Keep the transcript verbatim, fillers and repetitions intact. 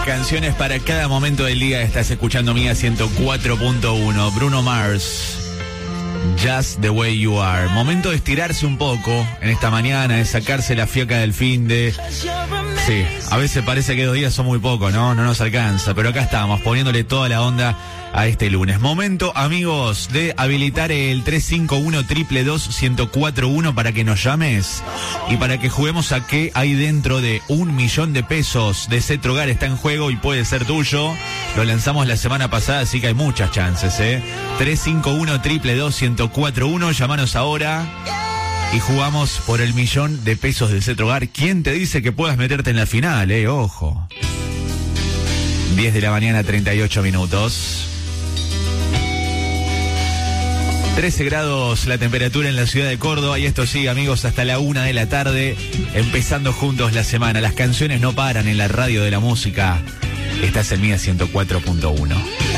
Canciones para cada momento del día. Estás escuchando Mía ciento cuatro punto uno. Bruno Mars, Just the Way You Are. Momento de estirarse un poco en esta mañana, de sacarse la fiaca del finde. Sí, a veces parece que dos días son muy poco, ¿no? No nos alcanza, pero acá estamos, poniéndole toda la onda a este lunes. Momento, amigos, de habilitar el tres cinco uno, dos dos dos, uno cero cuatro uno para que nos llames y para que juguemos a qué hay dentro de un millón de pesos de Cetrogar. Está en juego y puede ser tuyo. Lo lanzamos la semana pasada, así que hay muchas chances, ¿eh? tres cinco uno, dos dos dos, uno cero cuatro uno, llámanos ahora y jugamos por el millón de pesos de Cetrogar. ¿Quién te dice que puedas meterte en la final, eh? Ojo. diez de la mañana, treinta y ocho minutos. trece grados la temperatura en la ciudad de Córdoba y esto sigue, amigos, hasta la una de la tarde, empezando juntos la semana. Las canciones no paran en la radio de la música. Estás en Mía ciento cuatro punto uno.